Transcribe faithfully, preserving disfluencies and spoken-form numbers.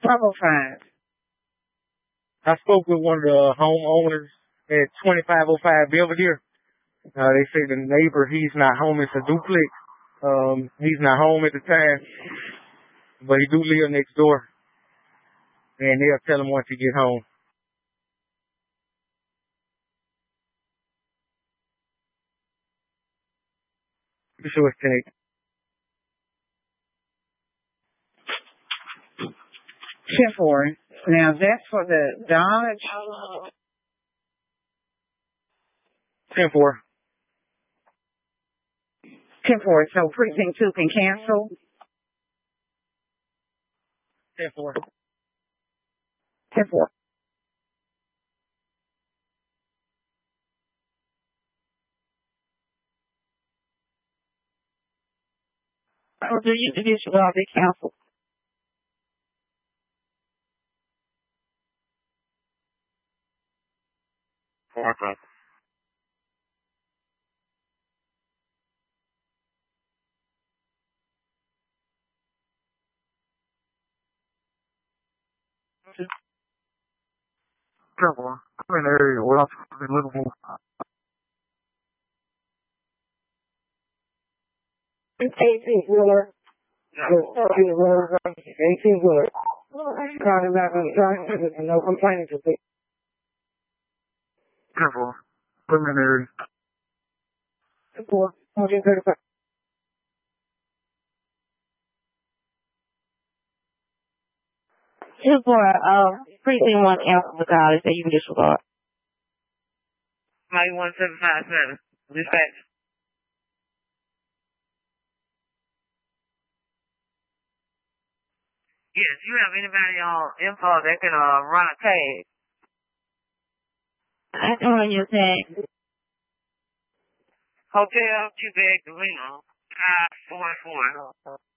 five oh five. I spoke with one of the homeowners at twenty-five oh five Belvedere. Uh, they say the neighbor, he's not home. It's a duplex. Um, he's not home at the time, but he do live next door. And they'll tell him once he get home. You sure it's ten four. Now, that's for the Dodge. ten four. ten four. So precinct two can cancel? ten four. ten four. Oh, do you do this while they cancel? Okay. Trouble. I'm in the area. Well, I'm in Liverpool. eighteen wheeler. eighteen wheeler. eighteen wheeler. Calling back on the drive and no complaining to be. Careful. I'm in the area. Four. fourteen thirty-five. Two four, uh, precinct one cancel the call. They say you can disregard. Mike one seven five seven. Dispatch. Yes, you have anybody on info that can uh run a tag? I can run your tag. Hotel Quebec Reno five four four.